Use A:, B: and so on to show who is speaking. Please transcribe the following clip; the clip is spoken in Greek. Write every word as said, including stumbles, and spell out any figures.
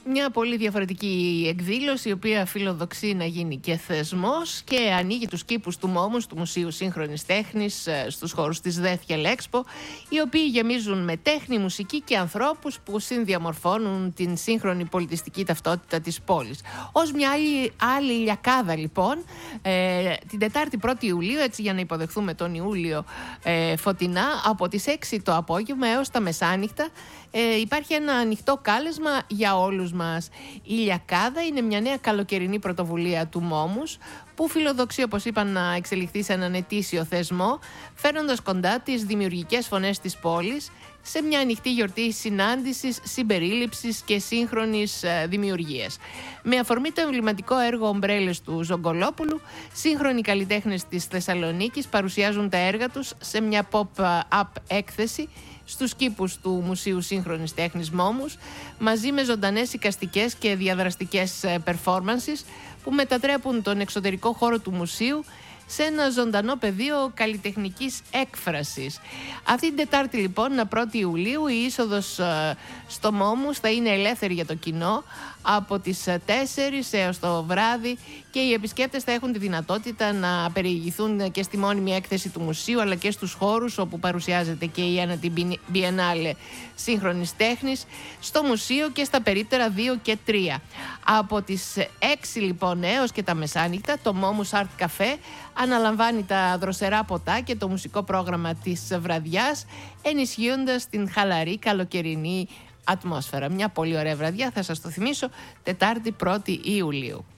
A: Μια πολύ διαφορετική εκδήλωση, η οποία φιλοδοξεί να γίνει και θεσμός και ανοίγει τους κήπους του Μόμους, του Μουσείου Σύγχρονης Τέχνης, στους χώρους της Δέθιαλ Expo, οι οποίοι γεμίζουν με τέχνη, μουσική και ανθρώπους που συνδιαμορφώνουν την σύγχρονη πολιτιστική ταυτότητα της πόλης. Ως μια άλλη, άλλη ηλιακάδα, λοιπόν, ε, την Τετάρτη πρώτη Ιουλίου, έτσι για να υποδεχθούμε τον Ιούλιο ε, φωτεινά, από τις έξι το απόγευμα έως τα μεσάνυχτα, ε, υπάρχει ένα ανοιχτό κάλεσμα για όλους μας. Η Ηλιακάδα είναι μια νέα καλοκαιρινή πρωτοβουλία του Μόμους που φιλοδοξεί, όπως είπα, να εξελιχθεί σε έναν ετήσιο θεσμό, φέρνοντας κοντά τις δημιουργικές φωνές της πόλης σε μια ανοιχτή γιορτή συνάντησης, συμπερίληψης και σύγχρονης δημιουργίας. Με αφορμή το εμβληματικό έργο «Ομπρέλες» του Ζογκολόπουλου, σύγχρονοι καλλιτέχνες της Θεσσαλονίκης παρουσιάζουν τα έργα τους σε μια pop-up έκθεση στους κήπους του Μουσείου Σύγχρονης Τέχνης Μόμους, μαζί με ζωντανές εικαστικές και διαδραστικές performances που μετατρέπουν τον εξωτερικό χώρο του μουσείου σε ένα ζωντανό πεδίο καλλιτεχνικής έκφρασης. Αυτή την Τετάρτη, λοιπόν, πρώτη Ιουλίου, η είσοδος στο Μόμους θα είναι ελεύθερη για το κοινό από τις τέσσερις έως το βράδυ και οι επισκέπτες θα έχουν τη δυνατότητα να περιηγηθούν και στη μόνιμη έκθεση του μουσείου, αλλά και στους χώρους όπου παρουσιάζεται και η ένατη Biennale Σύγχρονης Τέχνης, στο μουσείο και στα περίπτερα δύο και τρία. Από τις έξι, λοιπόν, έως και τα μεσάνυχτα, το Momus Art Café αναλαμβάνει τα δροσερά ποτά και το μουσικό πρόγραμμα της βραδιάς, ενισχύοντας την χαλαρή καλοκαιρινή ατμόσφαιρα. Μια πολύ ωραία βραδιά, θα σας το θυμίσω, Τετάρτη πρώτη Ιουλίου.